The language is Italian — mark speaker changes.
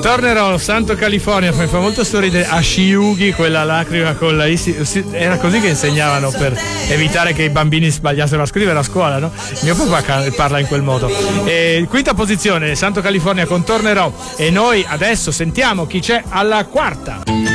Speaker 1: Tornerò, Santo California, mi fa molto sorridere. A Shiugi, quella lacrima con la era così che insegnavano per evitare che i bambini sbagliassero a scrivere a scuola, no? Mio papà parla in quel modo. Quinta posizione, Santo California con Tornerò. E noi adesso sentiamo chi c'è alla quarta.